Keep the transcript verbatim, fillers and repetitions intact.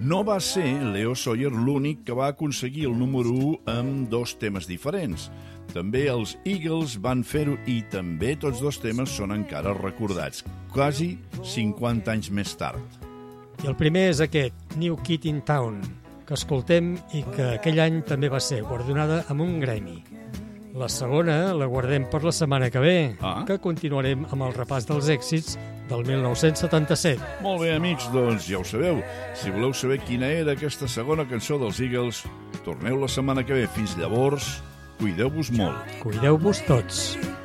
No va ser Leo Sayer l'únic que va aconseguir el número u amb dos temes diferents. També els Eagles van fer-ho i també tots dos temes són encara recordats, quasi cinquanta anys més tard. I el primer és aquest, New Kid in Town, que escoltem i que aquell any també va ser guardonada amb un Grammy. La segona la guardem per la setmana que ve, ah. que continuarem amb el repàs dels èxits del mil nou-cents setanta-set. Molt bé, amics, doncs ja ho sabeu. Si voleu saber quina era aquesta segona cançó dels Eagles, torneu la setmana que ve. Fins llavors, cuideu-vos molt. Cuideu-vos tots.